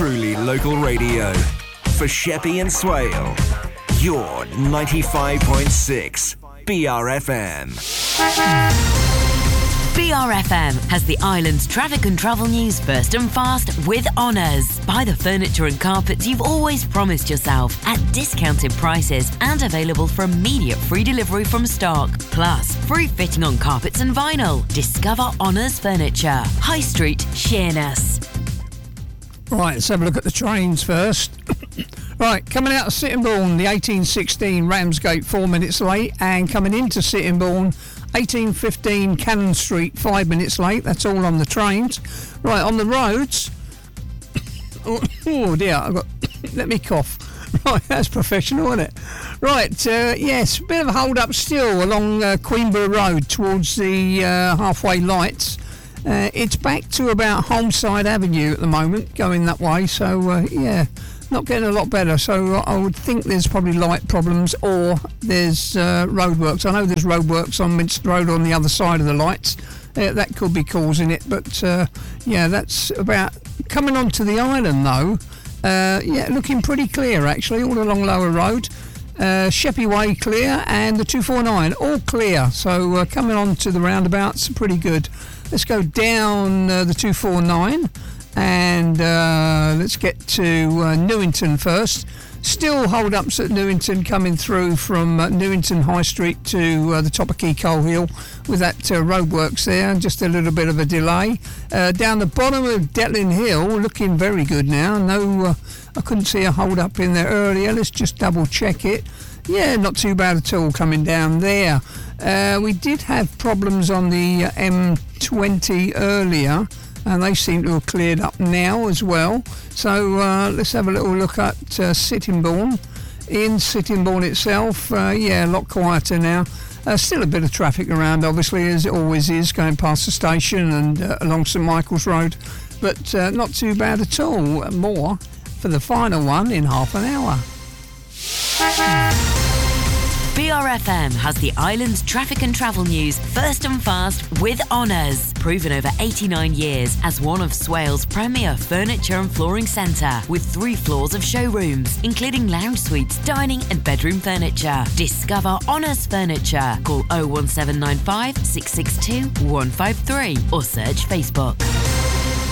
truly local radio. For Sheppey and Swale, your 95.6 BRFM. BRFM has the island's traffic and travel news first and fast with Honours. Buy the furniture and carpets you've always promised yourself at discounted prices and available for immediate free delivery from stock. Plus, free fitting on carpets and vinyl. Discover Honours Furniture. High Street, Sheerness. Right, let's have a look at the trains first. Right, coming out of Sittingbourne, the 1816 Ramsgate 4 minutes late, and coming into Sittingbourne, 1815 Cannon Street 5 minutes late. That's all on the trains. Right, on the roads. Oh dear, let me cough. Right, that's professional, isn't it? Right, yes, a bit of a hold up still along Queenborough Road towards the halfway lights. It's back to about Holmeside Avenue at the moment, going that way. So, yeah, not getting a lot better. So I would think there's probably light problems, or there's roadworks. I know there's roadworks on Minster Road on the other side of the lights. That could be causing it. But, yeah, that's about... Coming onto the island, though, yeah, looking pretty clear, actually, all along Lower Road. Sheppey Way clear, and the 249 all clear. So coming on to the roundabouts, pretty good. Let's go down the 249 and let's get to Newington first. Still hold-ups at Newington coming through from Newington High Street to the top of Keycole Hill with that roadworks there, just a little bit of a delay. Down the bottom of Detlin Hill, looking very good now. No, I couldn't see a hold-up in there earlier. Let's just double-check it. Yeah, not too bad at all coming down there. We did have problems on the M20 earlier, and they seem to have cleared up now as well. So let's have a little look at Sittingbourne. In Sittingbourne itself, yeah, a lot quieter now. Still a bit of traffic around, obviously, as it always is, going past the station and along St Michael's Road. But not too bad at all. More for the final one in half an hour. BRFM has the island's traffic and travel news first and fast with Honours. Proven over 89 years as one of Swale's premier furniture and flooring centre, with 3 floors of showrooms, including lounge suites, dining and bedroom furniture. Discover Honours Furniture. Call 01795 662 153 or search Facebook.